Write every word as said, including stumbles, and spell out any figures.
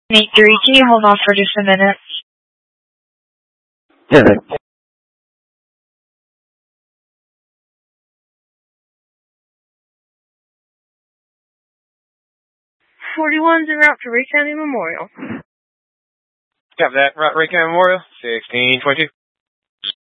eight three, can you hold off for just a minute? Yeah, Vic. forty-one's en route to Ray County Memorial. Copy that. Right, Ray County Memorial, sixteen twenty-two.